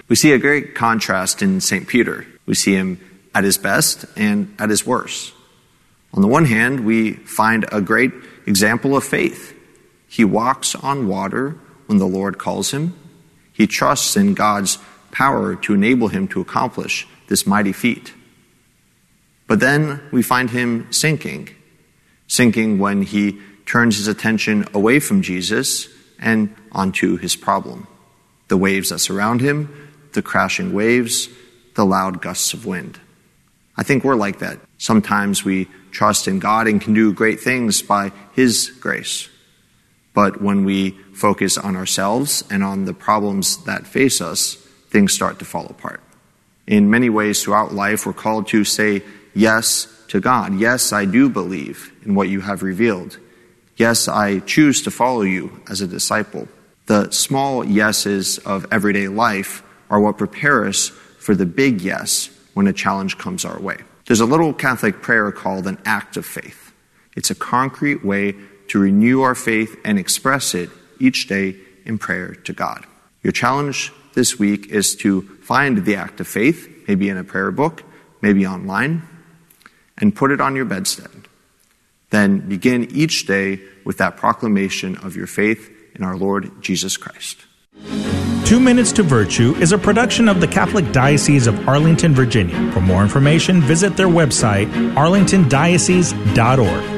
We see a great contrast in St. Peter. We see him at his best and at his worst. On the one hand, we find a great example of faith. He walks on water when the Lord calls him. He trusts in God's power to enable him to accomplish this mighty feat. But then we find him sinking when he turns his attention away from Jesus and onto his problem. The waves that surround him, the crashing waves, the loud gusts of wind. I think we're like that. Sometimes we trust in God and can do great things by his grace. But when we focus on ourselves and on the problems that face us, things start to fall apart. In many ways throughout life, we're called to say yes to God. Yes, I do believe in what you have revealed. Yes, I choose to follow you as a disciple. The small yeses of everyday life are what prepare us for the big yes when a challenge comes our way. There's a little Catholic prayer called an act of faith. It's a concrete way to renew our faith and express it each day in prayer to God. Your challenge this week is to find the act of faith, maybe in a prayer book, maybe online, and put it on your bedstead. Then begin each day with that proclamation of your faith in our Lord Jesus Christ. 2 Minutes to Virtue is a production of the Catholic Diocese of Arlington, Virginia. For more information, visit their website, arlingtondiocese.org.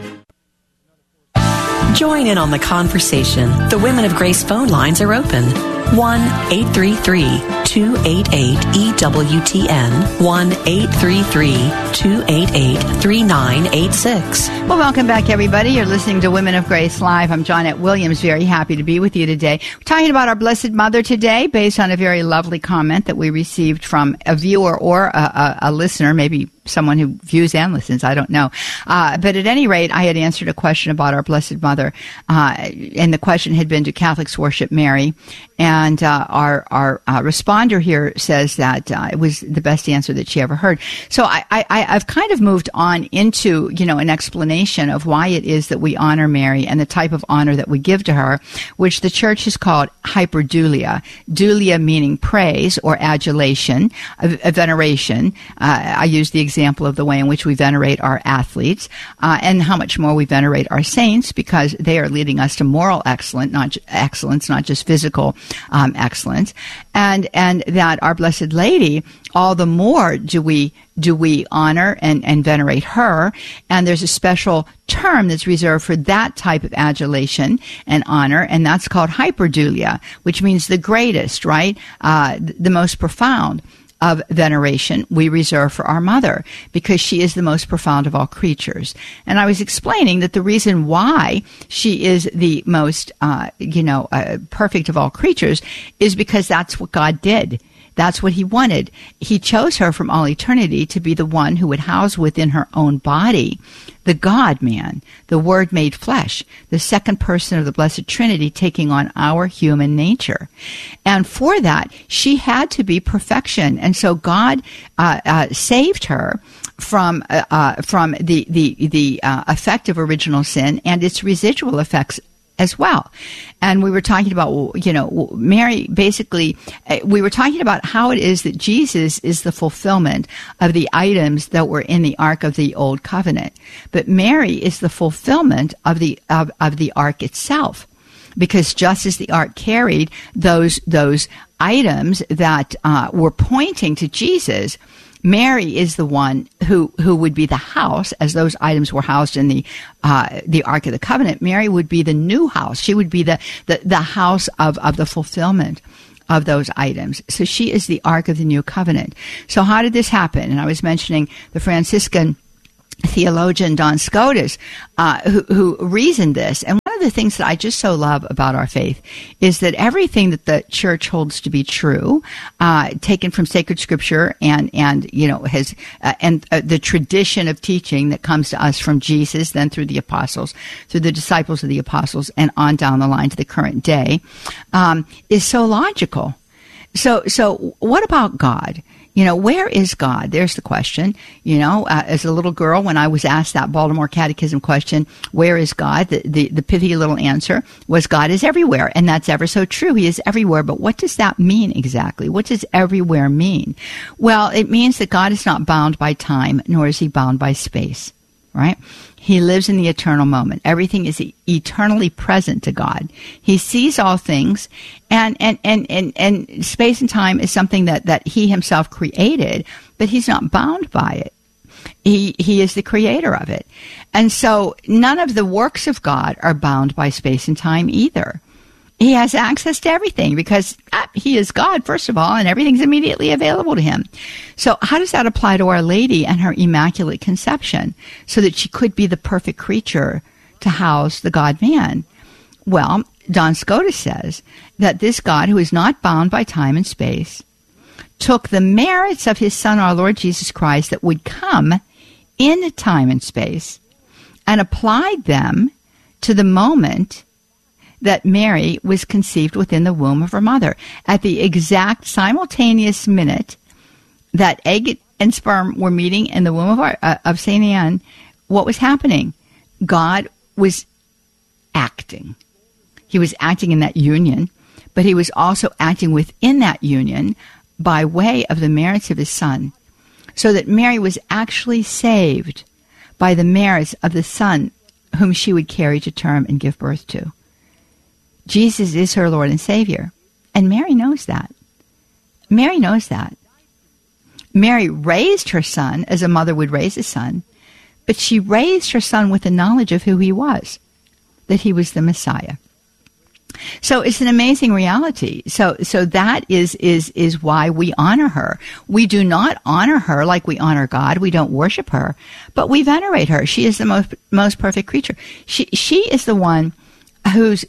Join in on the conversation. The Women of Grace phone lines are open. 1-833-288-EWTN. 1-833-288-3986. Well, welcome back, everybody. You're listening to Women of Grace Live. I'm Johnette Williams. Very happy to be with you today. We're talking about our Blessed Mother today based on a very lovely comment that we received from a viewer or a listener, maybe someone who views and listens. I don't know. But at any rate, I had answered a question about our Blessed Mother, and the question had been, do Catholics worship Mary? And our responder here says that it was the best answer that she ever heard. So I've kind of moved on into, an explanation of why it is that we honor Mary and the type of honor that we give to her, which the Church has called hyperdulia. Dulia meaning praise or adulation, a veneration. I use the example of the way in which we venerate our athletes, and how much more we venerate our saints, because they are leading us to moral excellence, not just physical excellence, and that our Blessed Lady, all the more do we honor and venerate her. And there's a special term that's reserved for that type of adulation and honor, and that's called hyperdulia, which means the greatest, right? The most profound of veneration we reserve for our mother, because she is the most profound of all creatures. And I was explaining that the reason why she is the most, perfect of all creatures is because that's what God did. That's what he wanted. He chose her from all eternity to be the one who would house within her own body the God-man, the Word made flesh, the second person of the Blessed Trinity taking on our human nature. And for that, she had to be perfection. And so God saved her from the effect of original sin and its residual effects as well. And we were talking about, Mary, basically, we were talking about how it is that Jesus is the fulfillment of the items that were in the Ark of the Old Covenant. But Mary is the fulfillment of the Ark itself. Because just as the Ark carried those items that were pointing to Jesus, Mary is the one who would be the house, as those items were housed in the Ark of the Covenant. Mary would be the new house. She would be the house of the fulfillment of those items. So she is the Ark of the New Covenant. So how did this happen? And I was mentioning the Franciscan theologian Don Scotus, who reasoned this. And one of the things that I just so love about our faith is that everything that the Church holds to be true, taken from sacred Scripture and has the tradition of teaching that comes to us from Jesus, then through the apostles, through the disciples of the apostles, and on down the line to the current day, is so logical. So what about God? Where is God? There's the question. As a little girl, when I was asked that Baltimore Catechism question, where is God? The pithy little answer was, God is everywhere. And that's ever so true. He is everywhere. But what does that mean exactly? What does everywhere mean? Well, it means that God is not bound by time, nor is he bound by space, right? He lives in the eternal moment. Everything is eternally present to God. He sees all things, and space and time is something that he himself created, but he's not bound by it. He is the creator of it. And so none of the works of God are bound by space and time either. He has access to everything because he is God, first of all, and everything's immediately available to him. So how does that apply to Our Lady and her Immaculate Conception so that she could be the perfect creature to house the God-man? Well, Duns Scotus says that this God, who is not bound by time and space, took the merits of his Son, our Lord Jesus Christ, that would come in time and space, and applied them to the moment that Mary was conceived within the womb of her mother. At the exact simultaneous minute that egg and sperm were meeting in the womb of St. Anne, what was happening? God was acting. He was acting in that union, but he was also acting within that union by way of the merits of his Son, so that Mary was actually saved by the merits of the Son whom she would carry to term and give birth to. Jesus is her Lord and Savior. And Mary knows that. Mary knows that. Mary raised her son as a mother would raise a son, but she raised her son with the knowledge of who he was, that he was the Messiah. So it's an amazing reality. So that is why we honor her. We do not honor her like we honor God. We don't worship her, but we venerate her. She is the most perfect creature. She is the one whose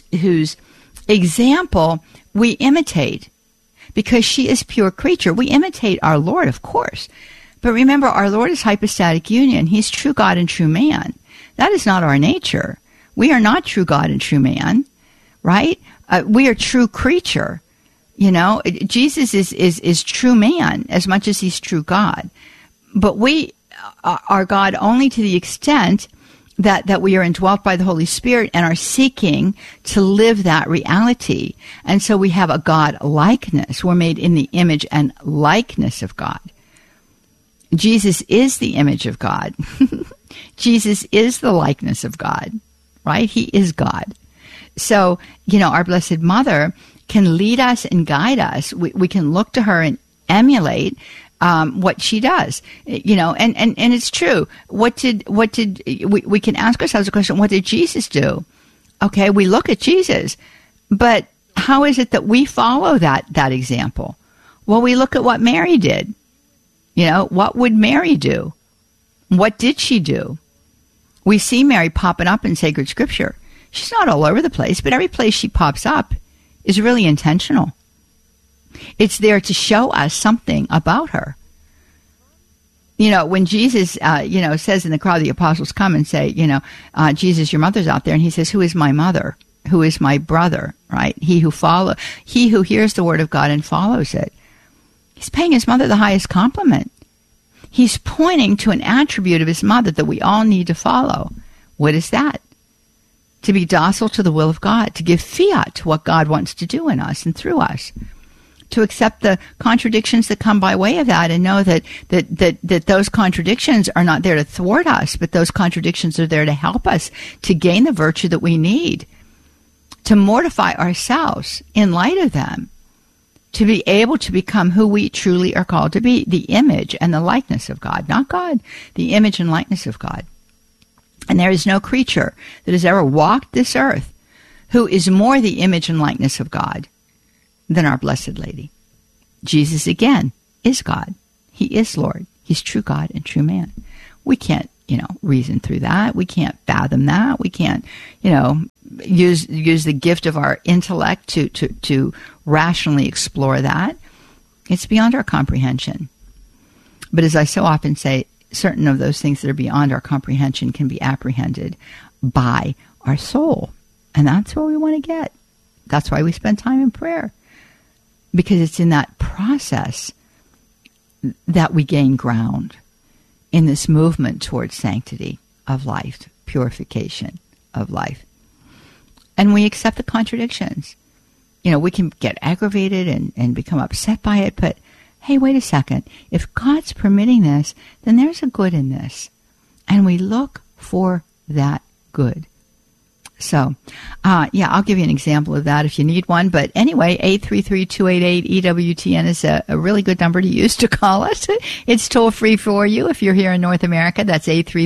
example we imitate, because she is pure creature. We imitate our Lord, of course. But remember, our Lord is hypostatic union. He's true God and true man. That is not our nature. We are not true God and true man, right? We are true creature. Jesus is true man as much as he's true God. But we are God only to the extent that we are indwelt by the Holy Spirit and are seeking to live that reality. And so we have a God likeness. We're made in the image and likeness of God. Jesus is the image of God. Jesus is the likeness of God, right? He is God. So, our Blessed Mother can lead us and guide us. We can look to her and emulate what she does, and it's true. We can ask ourselves a question: what did Jesus do? Okay, we look at Jesus, but how is it that we follow that example? Well, we look at what Mary did. What would Mary do? What did she do? We see Mary popping up in sacred scripture. She's not all over the place, but every place she pops up is really intentional. It's there to show us something about her. When Jesus, says in the crowd, the apostles come and say, Jesus, your mother's out there. And he says, who is my mother? Who is my brother? Right? He who hears the word of God and follows it. He's paying his mother the highest compliment. He's pointing to an attribute of his mother that we all need to follow. What is that? To be docile to the will of God, to give fiat to what God wants to do in us and through us. To accept the contradictions that come by way of that and know that those contradictions are not there to thwart us, but those contradictions are there to help us to gain the virtue that we need, to mortify ourselves in light of them, to be able to become who we truly are called to be, the image and the likeness of God, not God, the image and likeness of God. And there is no creature that has ever walked this earth who is more the image and likeness of God than our Blessed Lady. Jesus, again, is God. He is Lord. He's true God and true man. We can't, reason through that. We can't fathom that. We can't, use the gift of our intellect to rationally explore that. It's beyond our comprehension. But as I so often say, certain of those things that are beyond our comprehension can be apprehended by our soul. And that's where we want to get. That's why we spend time in prayer. Because it's in that process that we gain ground in this movement towards sanctity of life, purification of life. And we accept the contradictions. We can get aggravated and become upset by it, but hey, wait a second. If God's permitting this, then there's a good in this. And we look for that good. So, I'll give you an example of that if you need one. But anyway, 833-288-EWTN is a really good number to use to call us. It's toll free for you if you're here in North America. That's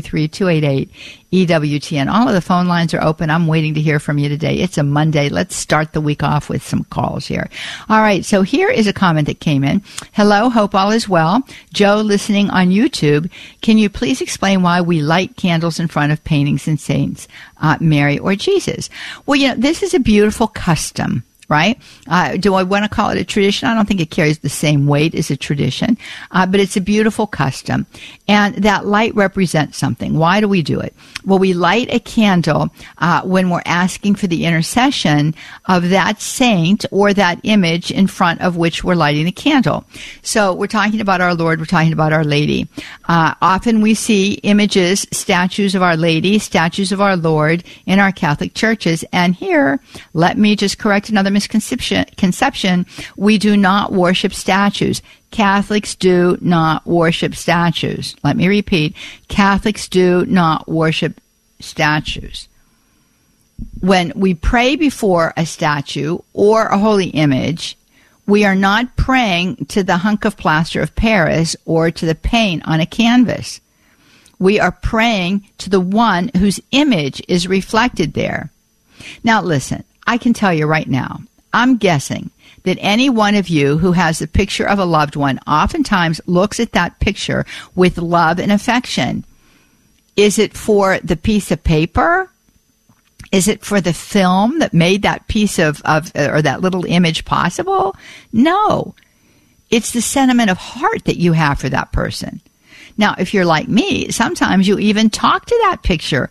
833-288-EWTN. All of the phone lines are open. I'm waiting to hear from you today. It's a Monday. Let's start the week off with some calls here. All right. So here is a comment that came in. Hello. Hope all is well. Joe, listening on YouTube. Can you please explain why we light candles in front of paintings and saints, Mary or Jesus? Well, this is a beautiful custom, right? Do I want to call it a tradition? I don't think it carries the same weight as a tradition, but it's a beautiful custom. And that light represents something. Why do we do it? Well, we light a candle when we're asking for the intercession of that saint or that image in front of which we're lighting the candle. So we're talking about our Lord, we're talking about Our Lady. Often we see images, statues of Our Lady, statues of our Lord in our Catholic churches. And here, let me just correct another misconception. We do not worship statues. Catholics do not worship statues. Let me repeat. Catholics do not worship statues. When we pray before a statue or a holy image, we are not praying to the hunk of plaster of Paris or to the paint on a canvas. We are praying to the one whose image is reflected there. Now listen, I can tell you right now, I'm guessing that any one of you who has the picture of a loved one oftentimes looks at that picture with love and affection. Is it for the piece of paper? Is it for the film that made that piece of or that little image possible? No. It's the sentiment of heart that you have for that person. Now, if you're like me, sometimes you even talk to that picture.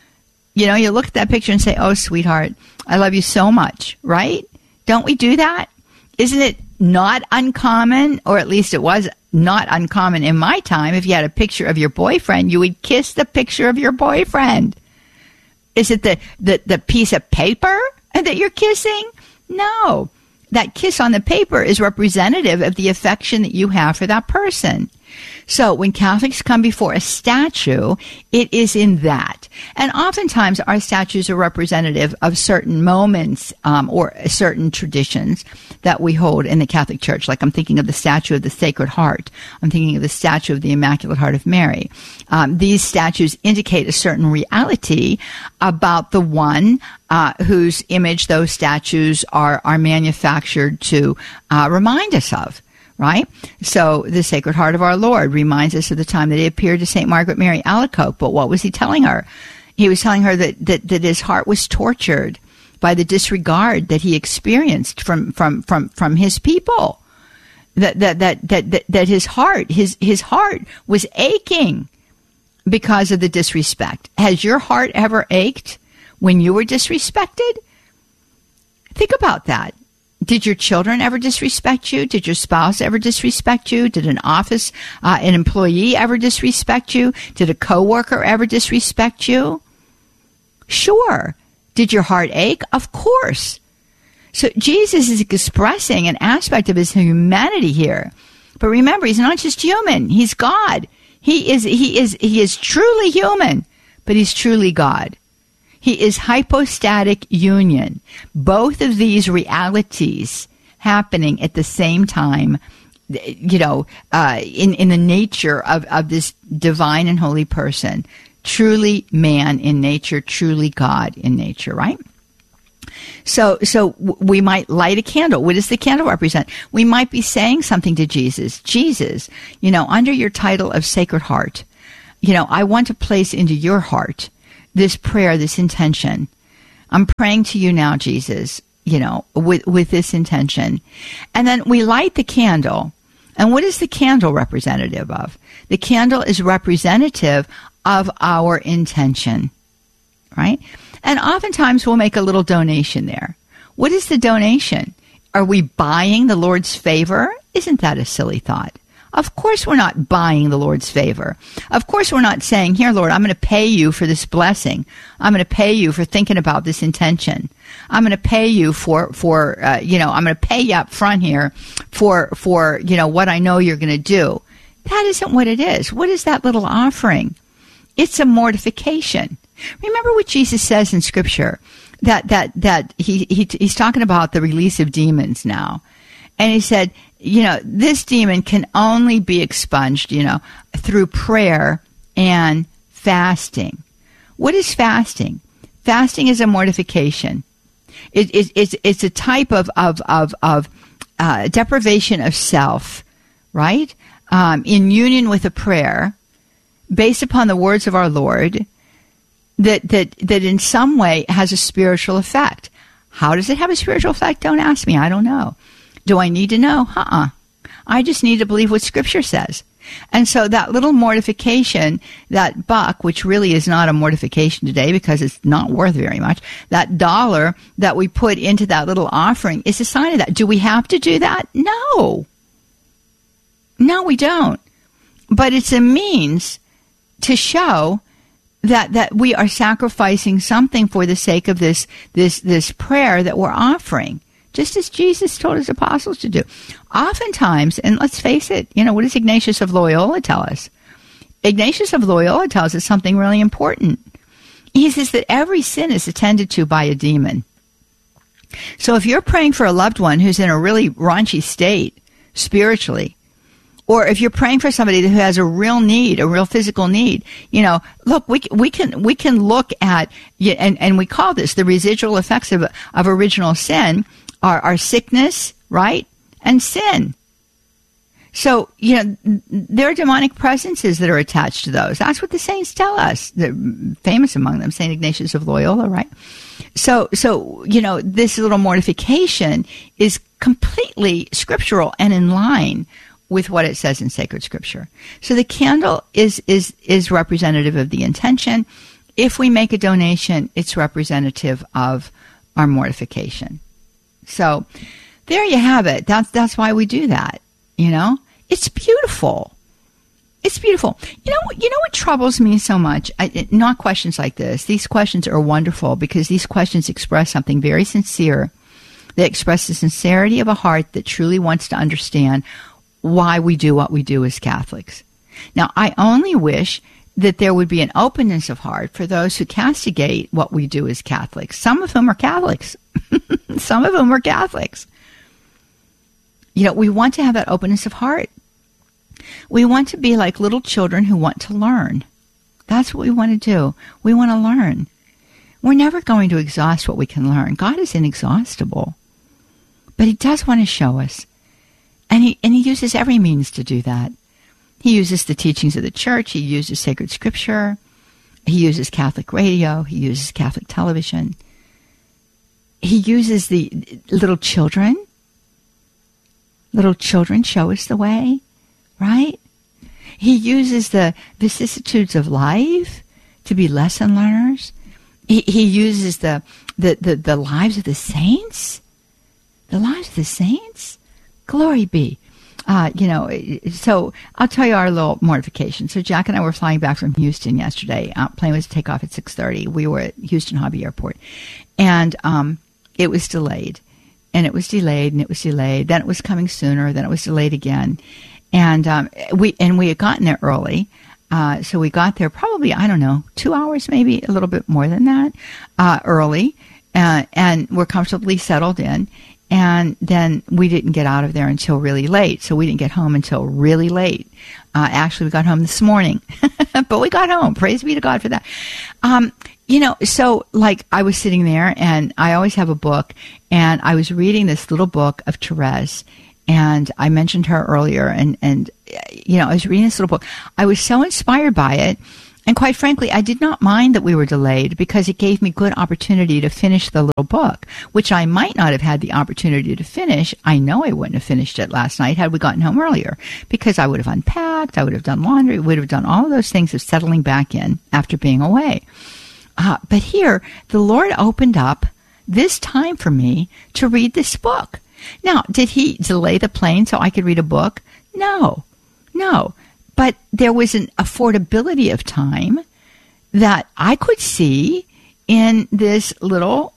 You look at that picture and say, oh, sweetheart, I love you so much, right? Don't we do that? Isn't it not uncommon, or at least it was not uncommon in my time, if you had a picture of your boyfriend, you would kiss the picture of your boyfriend. Is it the piece of paper that you're kissing? No. That kiss on the paper is representative of the affection that you have for that person. So when Catholics come before a statue, it is in that. And oftentimes our statues are representative of certain moments or certain traditions that we hold in the Catholic Church. Like I'm thinking of the statue of the Sacred Heart. I'm thinking of the statue of the Immaculate Heart of Mary. These statues indicate a certain reality about the one whose image those statues are manufactured to remind us of. Right? So the Sacred Heart of our Lord reminds us of the time that he appeared to St. Margaret Mary Alacoque. But what was he telling her? He was telling her that his heart was tortured by the disregard that he experienced from his people. That his heart was aching because of the disrespect. Has your heart ever ached when you were disrespected? Think about that. Did your children ever disrespect you? Did your spouse ever disrespect you? Did an employee ever disrespect you? Did a coworker ever disrespect you? Sure. Did your heart ache? Of course. So Jesus is expressing an aspect of his humanity here. But remember, he's not just human. He's God. He is truly human, but he's truly God. He is hypostatic union. Both of these realities happening at the same time, in the nature of this divine and holy person. Truly man in nature, truly God in nature, right? So we might light a candle. What does the candle represent? We might be saying something to Jesus. Jesus, under your title of Sacred Heart, I want to place into your heart this prayer, this intention. I'm praying to you now, Jesus, with this intention. And then we light the candle. And what is the candle representative of? The candle is representative of our intention, right? And oftentimes we'll make a little donation there. What is the donation? Are we buying the Lord's favor? Isn't that a silly thought? Of course we're not buying the Lord's favor. Of course we're not saying, here, Lord, I'm going to pay you for this blessing. I'm going to pay you for thinking about this intention. I'm going to pay you for I'm going to pay you up front here for what I know you're going to do. That isn't what it is. What is that little offering? It's a mortification. Remember what Jesus says in Scripture, that he's talking about the release of demons now. And he said, this demon can only be expunged, through prayer and fasting. What is fasting? Fasting is a mortification. It's a type of deprivation of self, right? In union with a prayer based upon the words of our Lord that in some way has a spiritual effect. How does it have a spiritual effect? Don't ask me. I don't know. Do I need to know? I just need to believe what Scripture says. And so that little mortification, that buck, which really is not a mortification today because it's not worth very much, that $1 that we put into that little offering is a sign of that. Do we have to do that? No. No, we don't. But it's a means to show that we are sacrificing something for the sake of this prayer that we're offering, just as Jesus told his apostles to do. Oftentimes, and let's face it, what does Ignatius of Loyola tell us? Ignatius of Loyola tells us something really important. He says that every sin is attended to by a demon. So if you're praying for a loved one who's in a really raunchy state spiritually, or if you're praying for somebody who has a real need, a real physical need, look, we can look at, and we call this the residual effects of original sin, are sickness, right, and sin. So, there are demonic presences that are attached to those. That's what the saints tell us. They're famous among them, St. Ignatius of Loyola, right? So this little mortification is completely scriptural and in line with what it says in sacred Scripture. So the candle is representative of the intention. If we make a donation, it's representative of our mortification. So there you have it. That's why we do that. It's beautiful. It's beautiful. You know what troubles me so much? Not questions like this. These questions are wonderful because these questions express something very sincere. They express the sincerity of a heart that truly wants to understand why we do what we do as Catholics. Now, I only wish that there would be an openness of heart for those who castigate what we do as Catholics. Some of whom are Catholics. Some of them are Catholics. We want to have that openness of heart. We want to be like little children who want to learn. That's what we want to do. We want to learn. We're never going to exhaust what we can learn. God is inexhaustible. But he does want to show us. And he uses every means to do that. He uses the teachings of the church. He uses sacred Scripture. He uses Catholic radio. He uses Catholic television. He uses the little children. Little children show us the way, right? He uses the vicissitudes of life to be lesson learners. He uses the lives of the saints. The lives of the saints. Glory be. So I'll tell you our little mortification. So Jack and I were flying back from Houston yesterday. Plane was to take off at 6:30. We were at Houston Hobby Airport. And it was delayed. And it was delayed, and it was delayed. Then it was coming sooner. Then it was delayed again. And we had gotten there early. So we got there probably, 2 hours, maybe a little bit more than that, early. And we're comfortably settled in. And then we didn't get out of there until really late. So we didn't get home until really late. Actually, we got home this morning. But we got home. Praise be to God for that. So like I was sitting there, and I always have a book, and I was reading this little book of Therese, and I mentioned her earlier, and I was reading this little book. I was so inspired by it. And quite frankly, I did not mind that we were delayed because it gave me good opportunity to finish the little book, which I might not have had the opportunity to finish. I know I wouldn't have finished it last night had we gotten home earlier, because I would have unpacked, I would have done laundry, would have done all of those things of settling back in after being away. But here, the Lord opened up this time for me to read this book. Now, did he delay the plane so I could read a book? No. No. But there was an affordability of time that I could see in this little,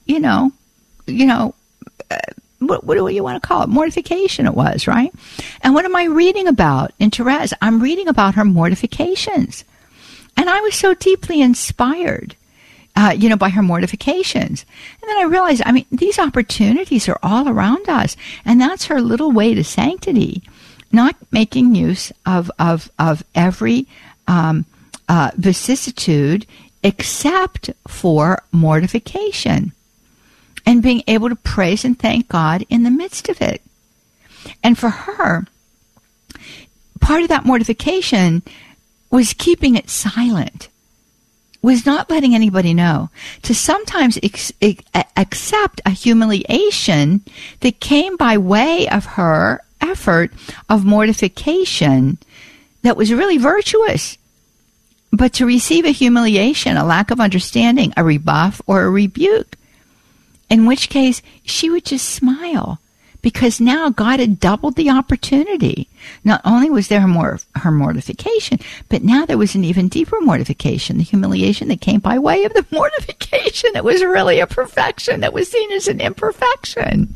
what do you want to call it? Mortification it was, right? And what am I reading about in Therese? I'm reading about her mortifications. And I was so deeply inspired, by her mortifications. And then I realized, these opportunities are all around us. And that's her little way to sanctity, not making use of every vicissitude except for mortification, and being able to praise and thank God in the midst of it. And for her, part of that mortification was keeping it silent, was not letting anybody know, to sometimes accept a humiliation that came by way of her effort of mortification that was really virtuous. But to receive a humiliation, a lack of understanding, a rebuff, or a rebuke, in which case she would just smile, because now God had doubled the opportunity. Not only was there her mortification, but now there was an even deeper mortification, the humiliation that came by way of the mortification that was really a perfection that was seen as an imperfection.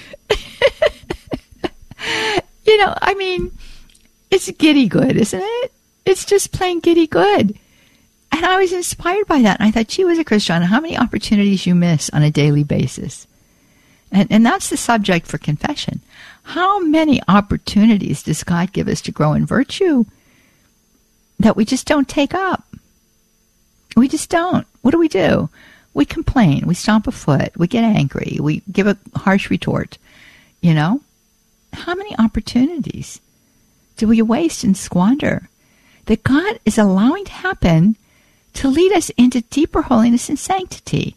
It's giddy good, isn't it? It's just plain giddy good. And I was inspired by that. And I thought, gee whiz, Christiana, how many opportunities you miss on a daily basis? And that's the subject for confession. How many opportunities does God give us to grow in virtue that we just don't take up? We just don't. What do? We complain. We stomp a foot. We get angry. We give a harsh retort. How many opportunities do we waste and squander that God is allowing to happen to lead us into deeper holiness and sanctity?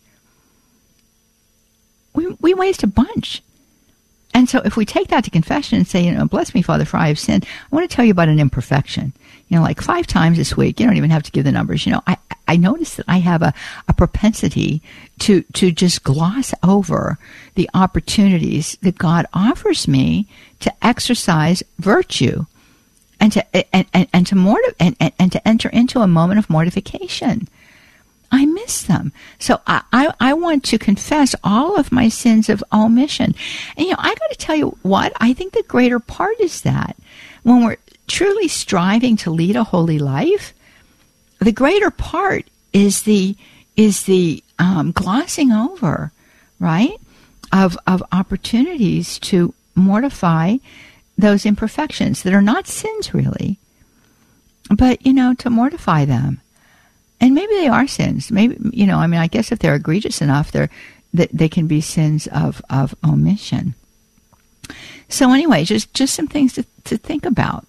We waste a bunch. And so if we take that to confession and say, bless me, Father, for I have sinned, I want to tell you about an imperfection. Like 5 times this week, you don't even have to give the numbers. I notice that I have a propensity to just gloss over the opportunities that God offers me to exercise virtue and to enter into a moment of mortification. I miss them. So I want to confess all of my sins of omission. And, I got to tell you what, I think the greater part is that when we're truly striving to lead a holy life, the greater part is the glossing over, right, of opportunities to mortify those imperfections that are not sins really, but, to mortify them. And maybe they are sins. Maybe, I guess if they're egregious enough, they can be sins of omission. So anyway, just some things to think about,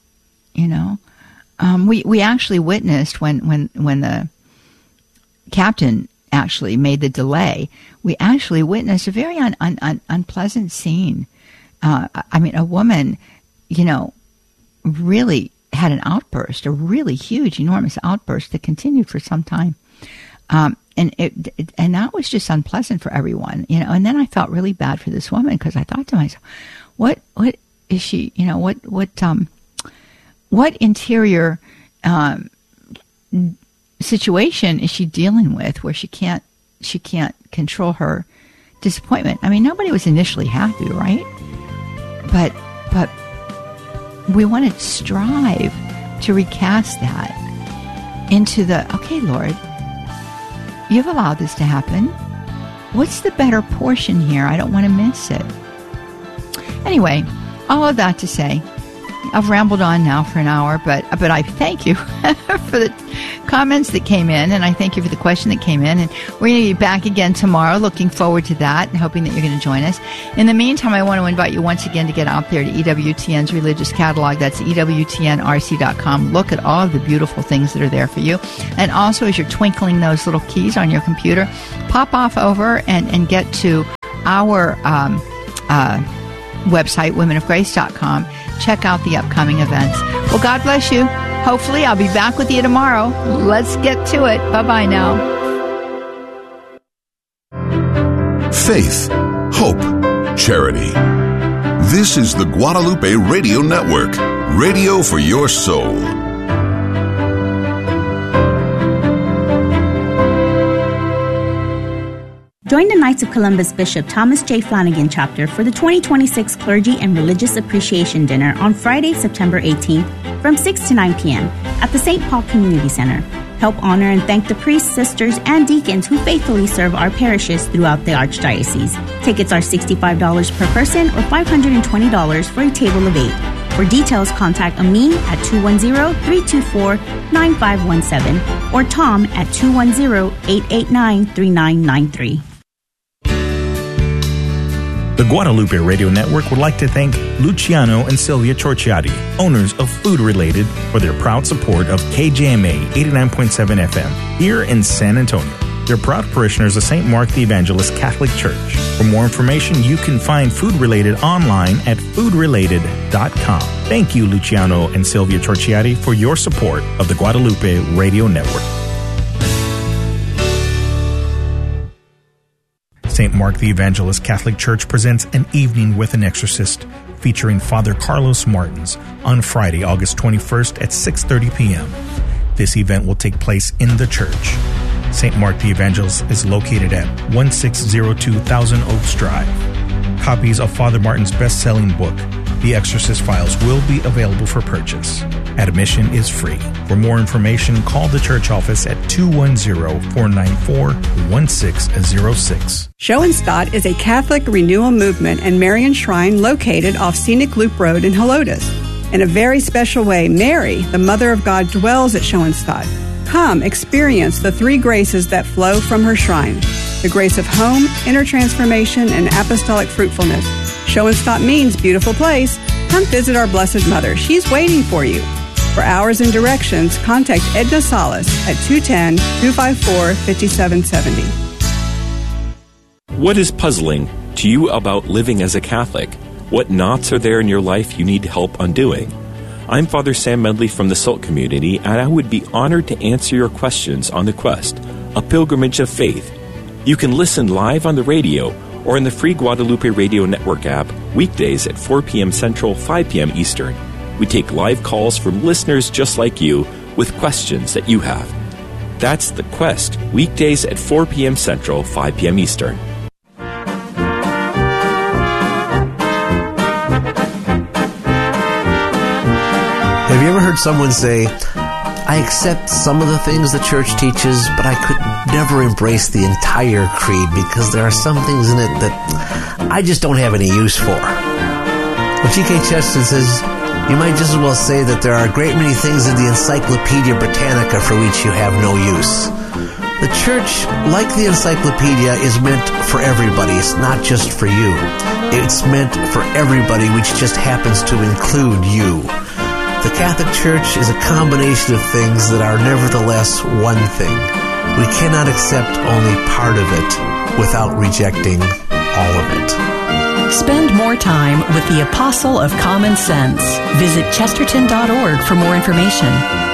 We actually witnessed when the captain actually made the delay, we actually witnessed a very unpleasant scene. A woman, really had an outburst, a really huge, enormous outburst that continued for some time. And that was just unpleasant for everyone, and then I felt really bad for this woman, because I thought to myself, what is she, what interior, situation is she dealing with where she can't control her disappointment? Nobody was initially happy, right? But we want to strive to recast that into okay, Lord, you've allowed this to happen. What's the better portion here? I don't want to miss it. Anyway, all of that to say, I've rambled on now for an hour, but I thank you for the comments that came in, and I thank you for the question that came in. And we're going to be back again tomorrow. Looking forward to that and hoping that you're going to join us. In the meantime, I want to invite you once again to get out there to EWTN's religious catalog. That's EWTNRC.com. Look at all of the beautiful things that are there for you. And also, as you're twinkling those little keys on your computer, pop off over and get to our website, womenofgrace.com. Check out the upcoming events. Well, God bless you. Hopefully, I'll be back with you tomorrow. Let's get to it. Bye-bye now. Faith, hope, charity. This is the Guadalupe Radio Network, radio for your soul. Join the Knights of Columbus Bishop Thomas J. Flanagan chapter for the 2026 Clergy and Religious Appreciation Dinner on Friday, September 18th from 6 to 9 p.m. at the St. Paul Community Center. Help honor and thank the priests, sisters, and deacons who faithfully serve our parishes throughout the Archdiocese. Tickets are $65 per person or $520 for a table of 8. For details, contact Amin at 210-324-9517 or Tom at 210-889-3993. The Guadalupe Radio Network would like to thank Luciano and Sylvia Torchiati, owners of Food Related, for their proud support of KJMA 89.7 FM here in San Antonio. They're proud parishioners of St. Mark the Evangelist Catholic Church. For more information, you can find Food Related online at foodrelated.com. Thank you, Luciano and Sylvia Torchiati, for your support of the Guadalupe Radio Network. St. Mark the Evangelist Catholic Church presents An Evening with an Exorcist, featuring Father Carlos Martins on Friday, August 21st at 6:30 p.m. This event will take place in the church. St. Mark the Evangelist is located at 1602 Thousand Oaks Drive. Copies of Father Martin's best-selling book, The Exorcist Files, will be available for purchase. Admission is free. For more information, call the church office at 210-494-1606. Schoenstatt is a Catholic renewal movement and Marian shrine located off Scenic Loop Road in Helotes. In a very special way, Mary, the Mother of God, dwells at Schoenstatt. Come experience the 3 graces that flow from her shrine: the grace of home, inner transformation, and apostolic fruitfulness. Schoenstatt means beautiful place. Come visit our Blessed Mother. She's waiting for you. For hours and directions, contact Edna Salas at 210-254-5770. What is puzzling to you about living as a Catholic? What knots are there in your life you need help undoing? I'm Father Sam Medley from the SALT community, and I would be honored to answer your questions on The Quest, a pilgrimage of faith. You can listen live on the radio or in the free Guadalupe Radio Network app weekdays at 4 p.m. Central, 5 p.m. Eastern. We take live calls from listeners just like you with questions that you have. That's The Quest, weekdays at 4 p.m. Central, 5 p.m. Eastern. Have you ever heard someone say, I accept some of the things the church teaches, but I could never embrace the entire creed because there are some things in it that I just don't have any use for? Well, G.K. Chesterton says, you might just as well say that there are a great many things in the Encyclopedia Britannica for which you have no use. The church, like the encyclopedia, is meant for everybody. It's not just for you. It's meant for everybody, which just happens to include you. The Catholic Church is a combination of things that are nevertheless one thing. We cannot accept only part of it without rejecting all of it. Spend more time with the Apostle of Common Sense. Visit chesterton.org for more information.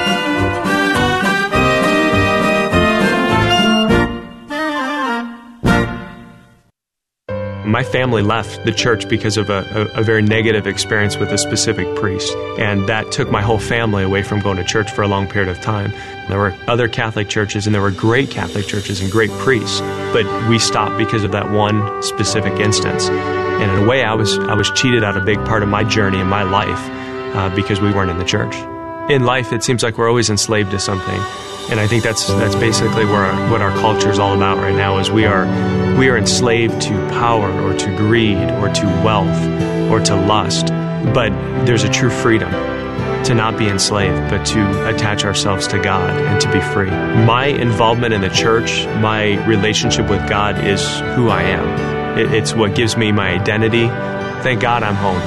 My family left the church because of a very negative experience with a specific priest, and that took my whole family away from going to church for a long period of time. There were other Catholic churches, and there were great Catholic churches and great priests, but we stopped because of that one specific instance. And in a way, I was cheated out a big part of my journey in my life because we weren't in the church. In life, it seems like we're always enslaved to something. And I think that's basically what our culture is all about right now, is we are enslaved to power or to greed or to wealth or to lust. But there's a true freedom to not be enslaved, but to attach ourselves to God and to be free. My involvement in the church, my relationship with God is who I am. It's what gives me my identity. Thank God I'm home.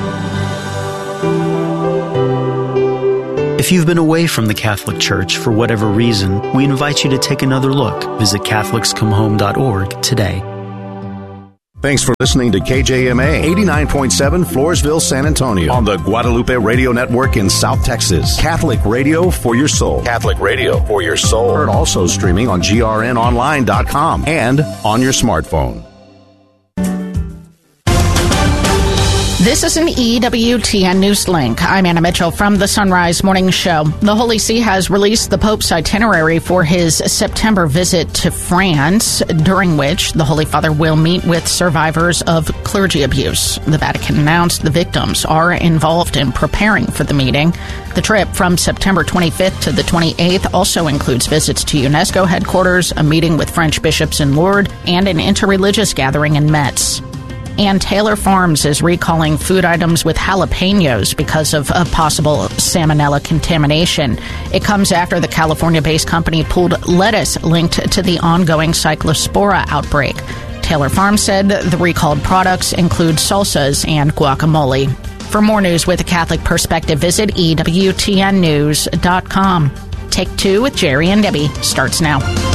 If you've been away from the Catholic Church for whatever reason, we invite you to take another look. Visit CatholicsComeHome.org today. Thanks for listening to KJMA 89.7 Floresville, San Antonio on the Guadalupe Radio Network in South Texas. Catholic radio for your soul. Catholic radio for your soul. Heard also streaming on grnonline.com and on your smartphone. This is an EWTN News Link. I'm Anna Mitchell from the Sunrise Morning Show. The Holy See has released the Pope's itinerary for his September visit to France, during which the Holy Father will meet with survivors of clergy abuse. The Vatican announced the victims are involved in preparing for the meeting. The trip from September 25th to the 28th also includes visits to UNESCO headquarters, a meeting with French bishops in Lourdes, and an interreligious gathering in Metz. And Taylor Farms is recalling food items with jalapenos because of a possible salmonella contamination. It comes after the California-based company pulled lettuce linked to the ongoing Cyclospora outbreak. Taylor Farms said the recalled products include salsas and guacamole. For more news with a Catholic perspective, visit EWTNnews.com. Take Two with Jerry and Debbie starts now.